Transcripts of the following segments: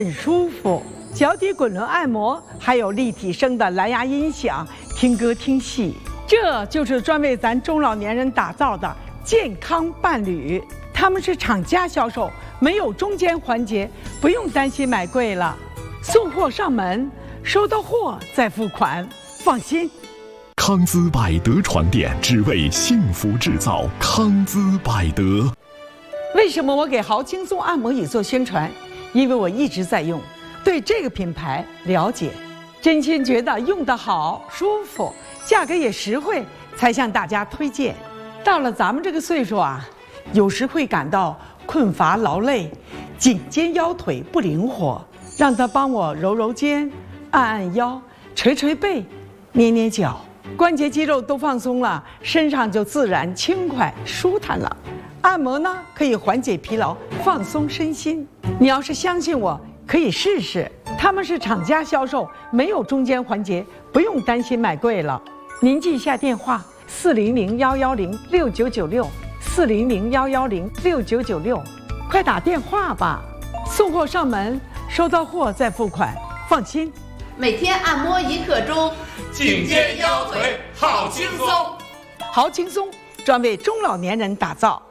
很舒服。脚底滚轮按摩，还有立体声的蓝牙音响，听歌听戏，这就是专为咱中老年人打造的健康伴侣。他们是厂家销售，没有中间环节，不用担心买贵了。送货上门，收到货再付款，放心。 康姿百德床垫，只为幸福制造。康姿百德。 为什么我给豪轻松按摩椅做宣传？因为我一直在用，对这个品牌了解，真心觉得用得好、舒服，价格也实惠，才向大家推荐。到了咱们这个岁数啊，有时会感到困乏劳累，颈肩腰腿不灵活，让他帮我揉揉肩、按按腰、捶捶背、捏捏脚，关节肌肉都放松了，身上就自然轻快舒坦了。按摩呢，可以缓解疲劳，放松身心。你要是相信我，可以试试。他们是厂家销售，没有中间环节，不用担心买贵了。您记一下电话：400-110-6996，400-110-6996，快打电话吧。送货上门，收到货再付款，放心。 每天按摩1刻钟， 颈肩腰腿好轻松。 好轻松，专为中老年人打造。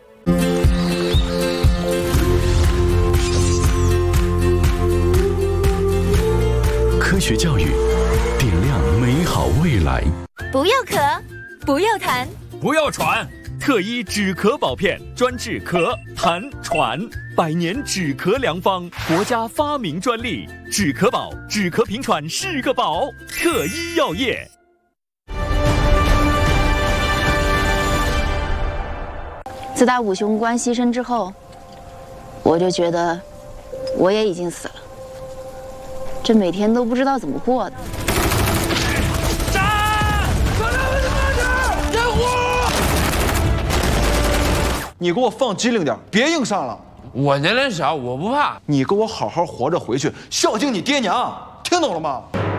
科学教育，点亮美好未来。 不要咳，不要痰， 不要喘。特一止咳宝片，专治咳、痰、喘，100年止咳良方，国家发明专利。止咳宝，止咳平喘是个宝。特一药业。 自打五雄关牺牲之后，我就觉得我也已经死了。这每天都不知道怎么过的。 你给我放机灵点，别硬上了。 我年龄小，我不怕。 你给我好好活着回去，孝敬你爹娘，听懂了吗？